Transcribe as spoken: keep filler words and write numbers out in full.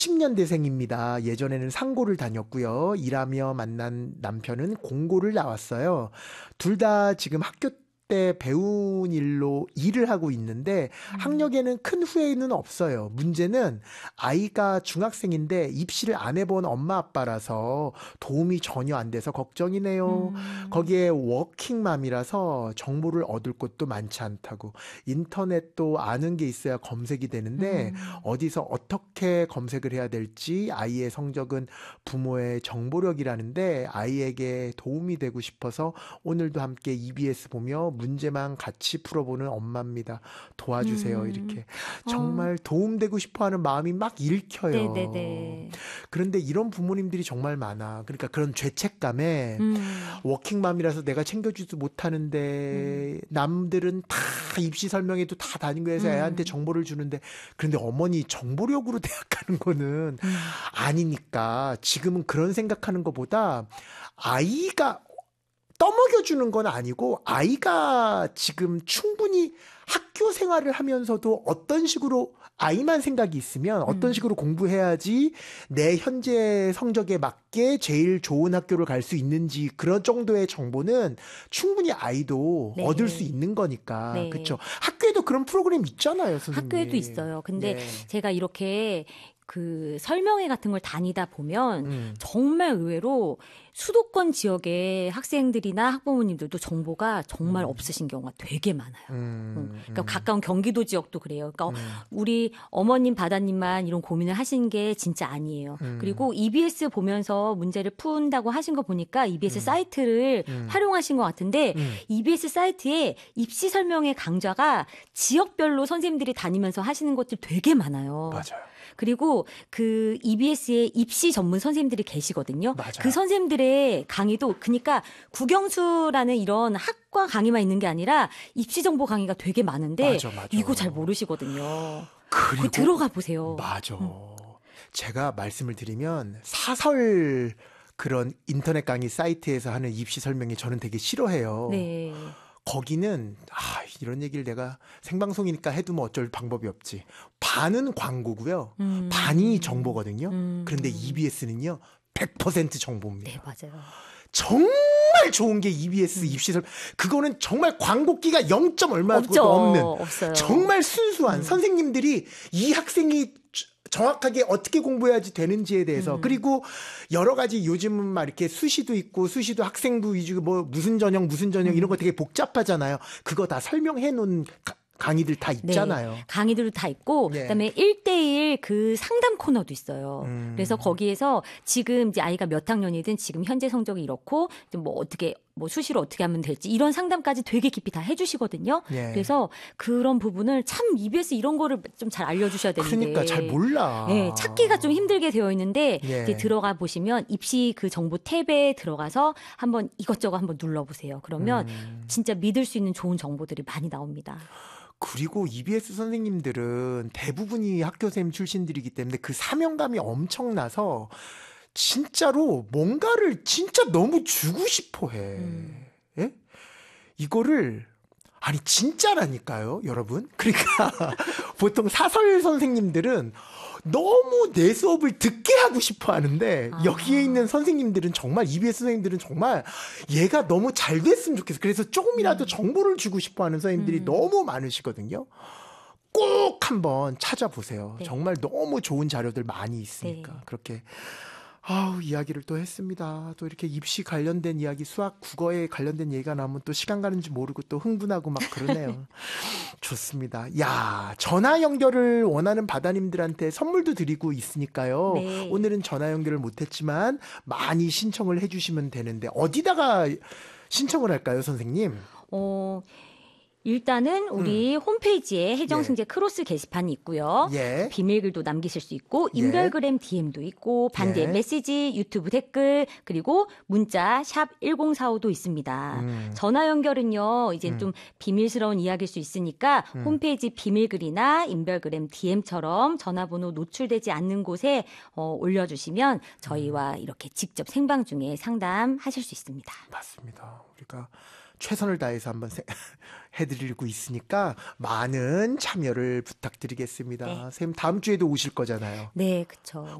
십 년대생입니다. 예전에는 상고를 다녔고요. 일하며 만난 남편은 공고를 나왔어요. 둘 다 지금 학교 때 배운 일로 일을 하고 있는데 음. 학력에는 큰 후회는 없어요. 문제는 아이가 중학생인데 입시를 안 해본 엄마 아빠라서 도움이 전혀 안 돼서 걱정이네요. 음. 거기에 워킹맘이라서 정보를 얻을 곳도 많지 않다고. 인터넷도 아는 게 있어야 검색이 되는데 음. 어디서 어떻게 검색을 해야 될지, 아이의 성적은 부모의 정보력이라는데 아이에게 도움이 되고 싶어서 오늘도 함께 이비에스 보며 문제만 같이 풀어보는 엄마입니다. 도와주세요. 음. 이렇게 어. 정말 도움되고 싶어하는 마음이 막 읽혀요. 네네네. 그런데 이런 부모님들이 정말 많아. 그러니까 그런 죄책감에 음. 워킹맘이라서 내가 챙겨주지도 음. 못하는데 남들은 다 입시 설명회도 다 다닌 거에서 애한테 음. 정보를 주는데, 그런데 어머니 정보력으로 대학 가는 거는 음. 아니니까 지금은 그런 생각하는 것보다 아이가 떠먹여주는 건 아니고 아이가 지금 충분히 학교 생활을 하면서도 어떤 식으로 아이만 생각이 있으면 어떤 음. 식으로 공부해야지 내 현재 성적에 맞게 제일 좋은 학교를 갈 수 있는지, 그런 정도의 정보는 충분히 아이도 얻을 수 네. 있는 거니까. 그렇죠? 네. 학교에도 그런 프로그램 있잖아요, 학교에도 선생님. 있어요. 근데 예. 제가 이렇게 그 설명회 같은 걸 다니다 보면 음. 정말 의외로 수도권 지역의 학생들이나 학부모님들도 정보가 정말 음. 없으신 경우가 되게 많아요. 음, 음. 그러니까 음. 가까운 경기도 지역도 그래요. 그러니까 음. 우리 어머님, 바다님만 이런 고민을 하신 게 진짜 아니에요. 음. 그리고 이비에스 보면서 문제를 푼다고 하신 거 보니까 이비에스 음. 사이트를 음. 활용하신 것 같은데 음. 이비에스 사이트에 입시 설명회 강좌가 지역별로 선생님들이 다니면서 하시는 것들 되게 많아요. 맞아요. 그리고 그 이비에스에 입시 전문 선생님들이 계시거든요. 맞아요. 그 선생님들의 강의도 그러니까 국영수라는 이런 학과 강의만 있는 게 아니라 입시 정보 강의가 되게 많은데 맞아, 맞아. 이거 잘 모르시거든요. 그리고 그 들어가 보세요. 맞아. 음. 제가 말씀을 드리면 사설 그런 인터넷 강의 사이트에서 하는 입시 설명이 저는 되게 싫어해요. 네. 거기는 아, 이런 얘기를 내가 생방송이니까 해도 뭐 어쩔 방법이 없지. 반은 광고고요. 음. 반이 정보거든요. 음. 그런데 이비에스는요. 백 퍼센트 정보입니다. 네, 맞아요. 정말 좋은 게 이비에스 입시 설명. 그거는 정말 광고기가 영 점 얼마도 없죠. 없는 없어요. 정말 순수한 음. 선생님들이 이 학생이 정확하게 어떻게 공부해야지 되는지에 대해서. 음. 그리고 여러 가지 요즘은 막 이렇게 수시도 있고 수시도 학생부 위주고 뭐 무슨 전형 무슨 전형 이런 거 되게 복잡하잖아요. 그거 다 설명해 놓은 가- 강의들 다 있잖아요. 네, 강의들도 다 있고 예. 그다음에 일대일 그 상담 코너도 있어요. 음. 그래서 거기에서 지금 이제 아이가 몇 학년이든 지금 현재 성적이 이렇고 좀 뭐 어떻게 뭐 수시로 어떻게 하면 될지 이런 상담까지 되게 깊이 다 해주시거든요. 예. 그래서 그런 부분을 참 이비에스 이런 거를 좀 잘 알려주셔야 되는데. 그러니까 잘 몰라. 네, 찾기가 좀 힘들게 되어 있는데 예. 이제 들어가 보시면 입시 그 정보 탭에 들어가서 한번 이것저것 한번 눌러보세요. 그러면 음. 진짜 믿을 수 있는 좋은 정보들이 많이 나옵니다. 그리고 이비에스 선생님들은 대부분이 학교 선생님 출신들이기 때문에 그 사명감이 엄청나서 진짜로 뭔가를 진짜 너무 주고 싶어 해. 음. 예? 이거를 아니 진짜라니까요, 여러분. 그러니까 보통 사설 선생님들은 너무 내 수업을 듣게 하고 싶어 하는데 아. 여기에 있는 선생님들은 정말 이비에스 선생님들은 정말 얘가 너무 잘 됐으면 좋겠어. 그래서 조금이라도 음. 정보를 주고 싶어 하는 선생님들이 음. 너무 많으시거든요. 꼭 한번 찾아보세요. 네. 정말 너무 좋은 자료들 많이 있으니까. 네. 그렇게 아우 이야기를 또 했습니다. 또 이렇게 입시 관련된 이야기, 수학, 국어에 관련된 얘기가 나오면 또 시간 가는지 모르고 또 흥분하고 막 그러네요. 좋습니다. 야, 전화 연결을 원하는 바다님들한테 선물도 드리고 있으니까요. 네. 오늘은 전화 연결을 못했지만 많이 신청을 해주시면 되는데 어디다가 신청을 할까요, 선생님? 어, 일단은 우리 홈페이지에 혜정승재 크로스 게시판이 있고요. 예. 비밀글도 남기실 수 있고 예. 인별그램 디엠도 있고 반디의 예. 메시지, 유튜브 댓글 그리고 문자 샵 일공사오도 있습니다. 음. 전화 연결은요. 이제 음. 좀 비밀스러운 이야기일 수 있으니까 음. 홈페이지 비밀글이나 인별그램 디엠처럼 전화번호 노출되지 않는 곳에 어, 올려주시면 저희와 이렇게 직접 생방 중에 상담하실 수 있습니다. 맞습니다. 우리가 최선을 다해서 한번 세- 해드리고 있으니까 많은 참여를 부탁드리겠습니다. 네. 선생님 다음 주에도 오실 거잖아요. 네, 그쵸.